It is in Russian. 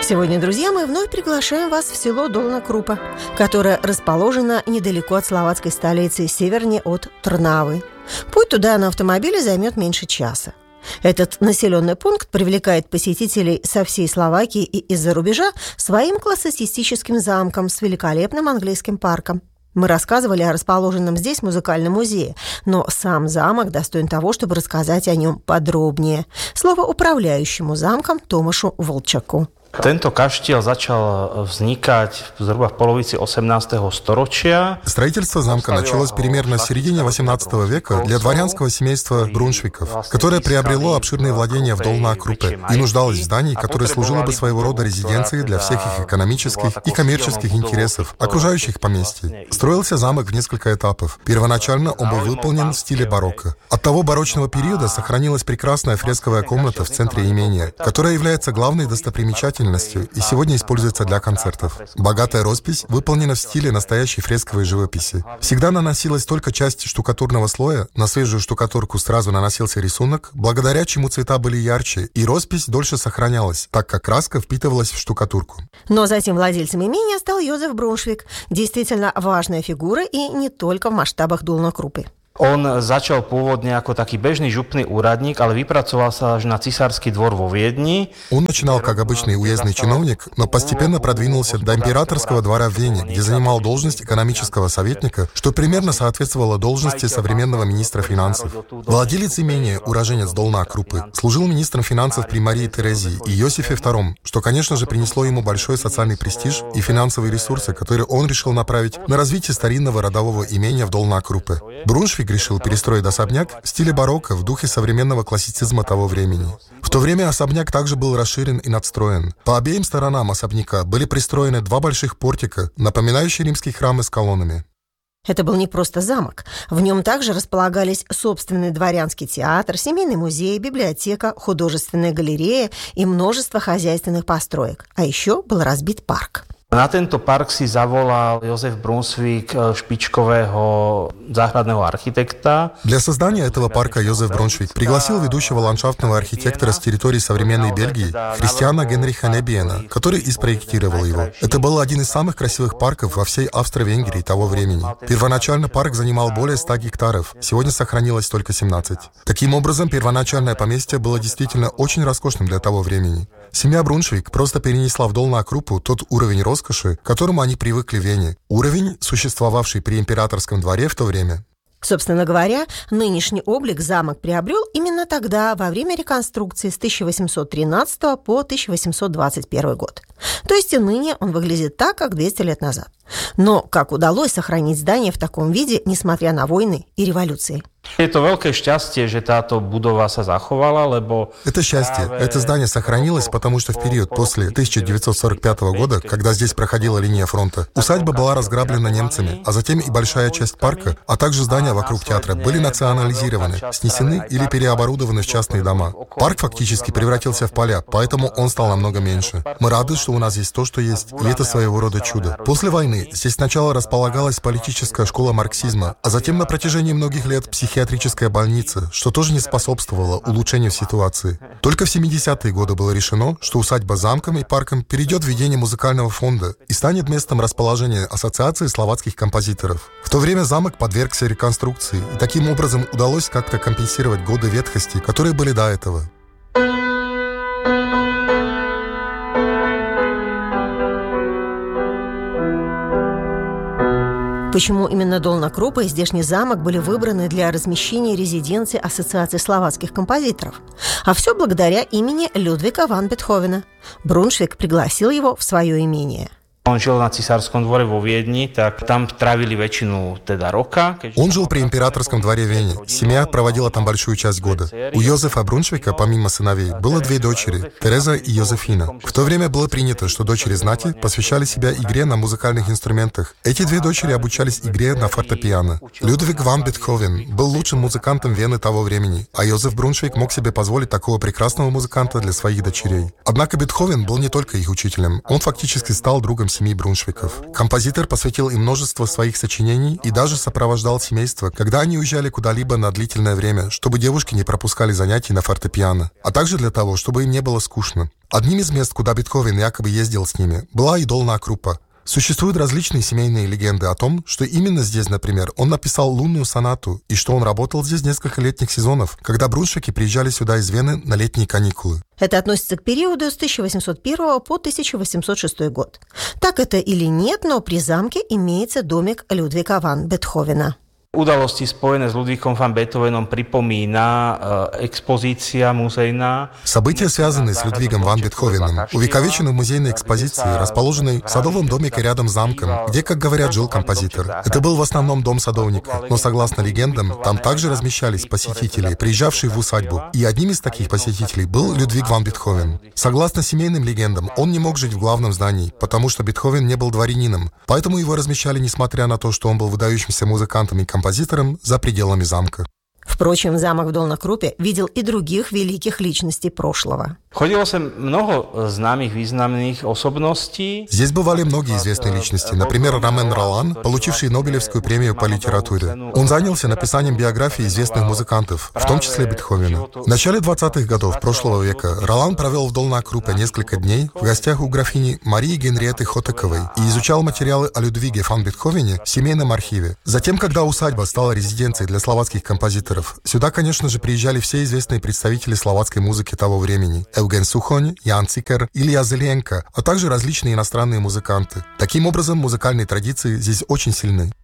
Сегодня, друзья, мы вновь приглашаем вас в село Долна Крупа, которое расположено недалеко от словацкой столицы, севернее от Трнавы. Путь туда на автомобиле займет меньше часа. Этот населенный пункт привлекает посетителей со всей Словакии и из-за рубежа своим классицистическим замком с великолепным английским парком. Мы рассказывали о расположенном здесь музыкальном музее, но сам замок достоин того, чтобы рассказать о нем подробнее. Слово управляющему замком Томашу Волчаку. Tento kaštiel začal vznikať zhruba в polovici 18. столетия. Строительство замка началось примерно в середине 18 века для дворянского семейства Бруншвиков, которое приобрело обширные владения в Долна Крупе и нуждалось в здании, которое служило бы своего рода резиденцией для всех их экономических и коммерческих интересов, окружающих поместье. Строился замок в несколько этапов. Первоначально он был выполнен в стиле барокко. От того барочного периода сохранилась прекрасная фресковая комната в центре имения, которая является главной достопримечательностью и сегодня используется для концертов. Богатая роспись выполнена в стиле настоящей фресковой живописи. Всегда наносилась только часть штукатурного слоя, на свежую штукатурку сразу наносился рисунок, благодаря чему цвета были ярче, и роспись дольше сохранялась, так как краска впитывалась в штукатурку. Но затем владельцем имения стал Йозеф Бруншвик, действительно важная фигура и не только в масштабах Долна Крупы. On začal pôvodne ako taký bežný župný úradník, ale vypracoval sa až na cisársky dvor vo Viedni. Он начинал как обычный уездный чиновник, но постепенно продвинулся до императорского двора в Вене, где занимал должность экономического советника, что примерно соответствовало должности современного министра финансов. Владелец имения, уроженец Долна Крупы, служил министром финансов при Марии Терезии и Иосифе II, что, конечно же, принесло ему большой социальный престиж и финансовые ресурсы, которые он решил направить на развитие старинного родового имения в Долна Крупе. Бруншвик решил перестроить особняк в стиле барокко в духе современного классицизма того времени. В то время особняк также был расширен и надстроен. По обеим сторонам особняка были пристроены два больших портика, напоминающие римские храмы с колоннами. Это был не просто замок. В нем также располагались собственный дворянский театр, семейный музей, библиотека, художественная галерея и множество хозяйственных построек. А еще был разбит парк. Na tento park si zavolal Jozef Brunsvík špičkového záhradného architekta. Для создания этого парка Йозеф Бруншвик пригласил ведущего ландшафтного архитектора с территории современной Бельгии Христиана Генриха Небиена, который и спроектировал его. Это был один из самых красивых парков во всей Австро-Венгрии того времени. Первоначально парк занимал более 100 гектаров, сегодня сохранилось только 17. Таким образом, первоначальное поместье было действительно очень роскошным для того времени. Семья Бруншвик просто перенесла в Долна Крупу тот уровень роскоши, к которому они привыкли в Вене. Уровень, существовавший при императорском дворе в то время. Собственно говоря, нынешний облик замок приобрел именно тогда, во время реконструкции с 1813 по 1821 год. То есть и ныне он выглядит так, как 200 лет назад. Но как удалось сохранить здание в таком виде, несмотря на войны и революции? Это veľké šťastie, že táto budova sa zachovala, lebo... Это счастье. Это здание сохранилось, потому что в период после 1945 года, когда здесь проходила линия фронта, усадьба была разграблена немцами, а затем и большая часть парка, а также здания вокруг театра были национализированы, снесены или переоборудованы в частные дома. Парк фактически превратился в поля, поэтому он стал намного меньше. Мы рады, что у нас есть то, что есть, и это своего рода чудо. После войны здесь сначала располагалась политическая школа марксизма, а затем на протяжении многих лет психиатрическая больница, что тоже не способствовало улучшению ситуации. Только в 70-е годы было решено, что усадьба замком и парком перейдет в ведение музыкального фонда и станет местом расположения Ассоциации словацких композиторов. В то время замок подвергся реконструкции, и таким образом удалось как-то компенсировать годы ветхости, которые были до этого. Почему именно Долна Крупа и здешний замок были выбраны для размещения резиденции Ассоциации словацких композиторов? А все благодаря имени Людвига ван Бетховена. Бруншвик пригласил его в свое имение. Он жил на cisárskom dvore vo Viedni, так там травили väčšinu teda roka. Он жил при императорском дворе в Вене. Семья проводила там большую часть года. У Йозефа Бруншвика, помимо сыновей, было две дочери, Тереза и Йозефина. В то время было принято, что дочери знати посвящали себя игре на музыкальных инструментах. Эти две дочери обучались игре на фортепиано. Людвиг ван Бетховен был лучшим музыкантом Вены того времени, а Йозеф Бруншвик мог себе позволить такого прекрасного музыканта для своих дочерей. Однако Бетховен был не только их учителем, он фактически стал другом семьи Бруншвиков. Композитор посвятил им множество своих сочинений и даже сопровождал семейство, когда они уезжали куда-либо на длительное время, чтобы девушки не пропускали занятий на фортепиано, а также для того, чтобы им не было скучно. Одним из мест, куда Бетховен якобы ездил с ними, была и Долная Крупа. Существуют различные семейные легенды о том, что именно здесь, например, он написал лунную сонату, и что он работал здесь несколько летних сезонов, когда Бруншвики приезжали сюда из Вены на летние каникулы. Это относится к периоду с 1801 по 1806 год. Так это или нет, но при замке имеется домик Людвига ван Бетховена. Udalosti spojené s Ludvíkom van Beethovenom pripomína экспозиция музейная. События, связанные с Людвигом ван Бетховеном, увековечены в музейной экспозиции, расположенной в садовом домике рядом с замком, где, как говорят, жил композитор. Это был в основном дом садовника, но, согласно легендам, там также размещались посетители, приезжавшие в усадьбу, и одним из таких посетителей был Людвиг ван Бетховен. Согласно семейным легендам, он не мог жить в главном здании, потому что Бетховен не был дворянином, поэтому его размещали, несмотря на то, что он был выдающимся музыкантом и композитором, за пределами замка. Впрочем, замок в Долной Крупе видел и других великих личностей прошлого. Chodilo sem mnoho známych významných osobností. Здесь бывали многие известные личности, например, Ромен Ролан, получивший Нобелевскую премию по литературе. Он занялся написанием биографий известных музыкантов, в том числе Бетховена. В начале 20-х годов прошлого века Ролан провел в Долной Крупе несколько дней в гостях у графини Марии Генриетты Хотековой и изучал материалы о Людвиге ван Бетховене в семейном архиве. Затем, когда усадьба стала резиденцией для словацких композиторов, сюда, конечно же, приезжали все известные представители словацкой музыки того времени: Eugen Suchoň, Jan Цикер, Илья Зеленко, а также различные иностранные музыканты. Таким образом, музыкальные традиции здесь очень сильны.